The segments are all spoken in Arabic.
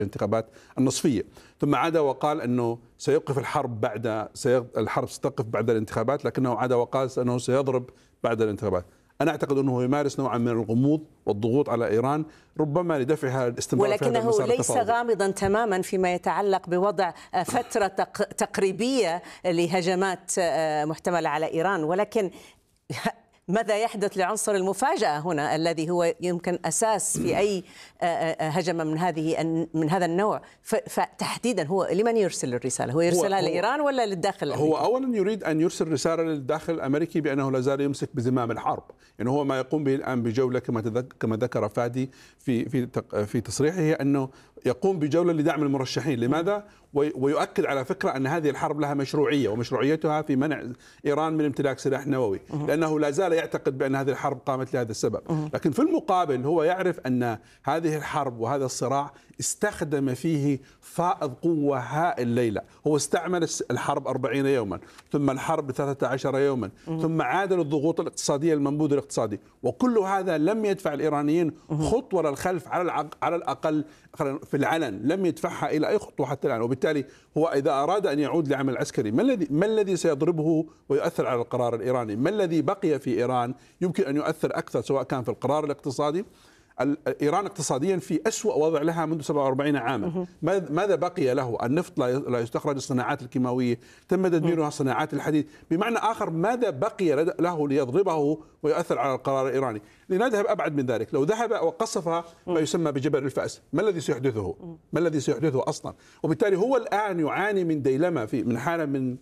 الانتخابات النصفية، ثم عاد وقال أنه سيوقف الحرب الحرب ستقف بعد الانتخابات، لكنه عاد وقال أنه سيضرب بعد الانتخابات. أنا أعتقد أنه يمارس نوعا من الغموض والضغوط على إيران، ربما لدفعها الاستمرار في هذا المسار ولكنه ليس التفاوضي. غامضا تماما فيما يتعلق بوضع فترة تقريبية لهجمات محتملة على إيران. ولكن ماذا يحدث لعنصر المفاجأة هنا الذي هو يمكن أساس في أي هجمة من هذا النوع؟ فتحديدا هو لمن يرسل الرسالة؟ هو يرسلها لإيران ولا للداخل الأمريكي؟ هو أولا يريد أن يرسل رسالة للداخل الأمريكي بأنه لا زال يمسك بزمام الحرب. يعني هو ما يقوم به الآن بجولة كما ذكر فادي في تصريحه أنه يقوم بجولة لدعم المرشحين. لماذا؟ ويؤكد على فكرة أن هذه الحرب لها مشروعية، ومشروعيتها في منع إيران من امتلاك سلاح نووي، لأنه لا زال يعتقد بأن هذه الحرب قامت لهذا السبب. لكن في المقابل هو يعرف أن هذه الحرب وهذا الصراع استخدم فيه فائض قوة هائل ليلى. هو استعمل الحرب 40 يوما، ثم الحرب 13 يوما، ثم عاد للضغوط الاقتصادية، المنبوذ الاقتصادي، وكل هذا لم يدفع الإيرانيين خطوة للخلف على الأقل في العلن، لم يدفعها إلى أي خطوة حتى الآن. وبالتالي هو إذا أراد أن يعود لعمل عسكري، ما الذي سيضربه ويؤثر على القرار الإيراني؟ ما الذي بقي في إيران يمكن أن يؤثر أكثر، سواء كان في القرار الاقتصادي؟ إيران اقتصاديا في أسوأ وضع لها منذ 47 عاما. ماذا بقي له؟ النفط لا يستخرج، الصناعات الكيماوية تم تدميرها، صناعات الحديد. بمعنى آخر ماذا بقي له ليضربه ويؤثر على القرار الإيراني؟ لنذهب أبعد من ذلك، لو ذهب وقصف ما يسمى بجبل الفأس، ما الذي سيحدثه؟ ما الذي سيحدثه أصلا؟ وبالتالي هو الآن يعاني من ديلما، من حالة من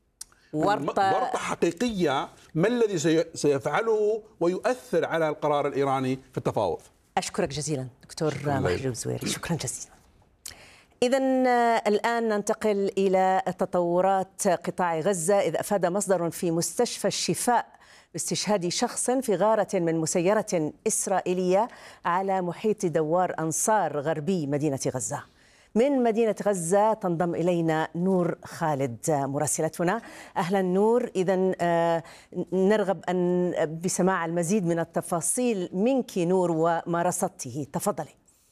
ورطة حقيقية. ما الذي سيفعله ويؤثر على القرار الإيراني في التفاوض؟ أشكرك جزيلا دكتور محجوب زويري، شكرا جزيلا. إذن الآن ننتقل إلى تطورات قطاع غزة، إذ أفاد مصدر في مستشفى الشفاء باستشهاد شخص في غارة من مسيرة إسرائيلية على محيط دوار أنصار غربي مدينة غزة. من مدينة غزة تنضم إلينا نور خالد مراسلتنا. أهلا نور. إذن نرغب بسماع المزيد من التفاصيل منك نور وما رصدته، تفضلي.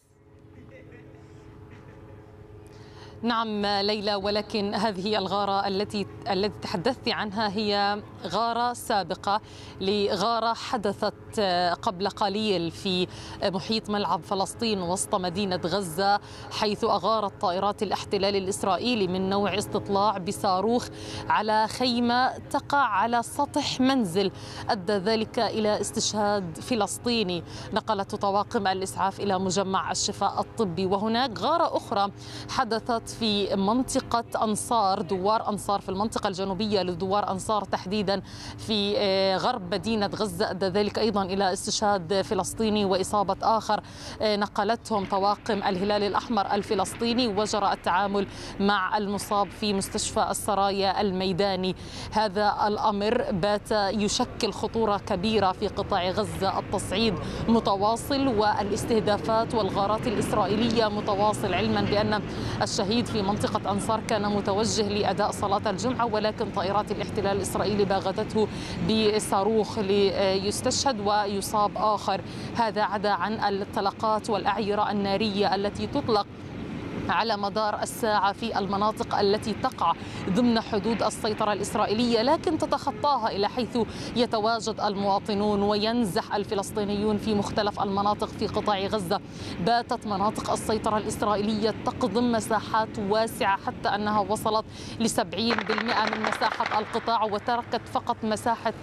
نعم ليلى، ولكن هذه الغارة التي تحدثت عنها هي غارة سابقة لغارة حدثت قبل قليل في محيط ملعب فلسطين وسط مدينة غزة، حيث أغارت طائرات الاحتلال الإسرائيلي من نوع استطلاع بصاروخ على خيمة تقع على سطح منزل، أدى ذلك إلى استشهاد فلسطيني نقلته طواقم الإسعاف إلى مجمع الشفاء الطبي. وهناك غارة أخرى حدثت في منطقة أنصار، دوار أنصار، في المنطقة الجنوبية لدوار أنصار تحديدا في غرب مدينة غزة، أدى ذلك أيضا إلى استشهاد فلسطيني وإصابة آخر، نقلتهم طواقم الهلال الأحمر الفلسطيني، وجرى التعامل مع المصاب في مستشفى السرايا الميداني. هذا الأمر بات يشكل خطورة كبيرة في قطاع غزة، التصعيد متواصل والاستهدافات والغارات الإسرائيلية متواصل، علما بأن الشهيد في منطقة أنصار كان متوجه لأداء صلاة الجمعة، ولكن طائرات الاحتلال الإسرائيلي باغتته بصاروخ ليستشهد ويصاب آخر. هذا عدا عن الطلقات والأعيرة النارية التي تطلق على مدار الساعة في المناطق التي تقع ضمن حدود السيطرة الإسرائيلية، لكن تتخطاها إلى حيث يتواجد المواطنون وينزح الفلسطينيون في مختلف المناطق في قطاع غزة. باتت مناطق السيطرة الإسرائيلية تقضم مساحات واسعة حتى أنها وصلت ل70% من مساحة القطاع، وتركت فقط مساحة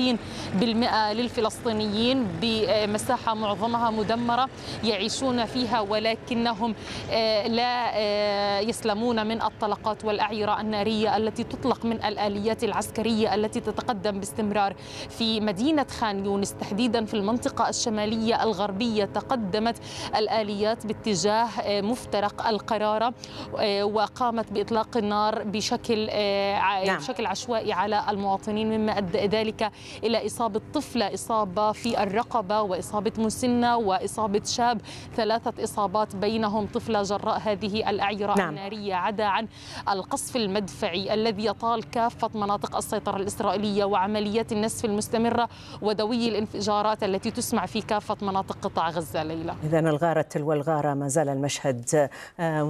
30% للفلسطينيين بمساحة معظمها مدمرة يعيشون فيها، ولكنهم لا يسلمون من الطلقات والأعيرة النارية التي تطلق من الآليات العسكرية التي تتقدم باستمرار في مدينة خان يونس تحديدا في المنطقة الشمالية الغربية. تقدمت الآليات باتجاه مفترق القرارة وقامت بإطلاق النار بشكل عشوائي على المواطنين، مما أدى ذلك إلى إصابة طفلة، إصابة في الرقبة، وإصابة مسنة، وإصابة شاب، 3 إصابات بينهم طفلة جراء هذه الأعيرة النارية، عدا عن القصف المدفعي الذي يطال كافة مناطق السيطرة الإسرائيلية وعمليات النسف المستمرة ودوي الانفجارات التي تسمع في كافة مناطق قطاع غزة. ليلى، إذن الغارة تلو الغارة، ما زال المشهد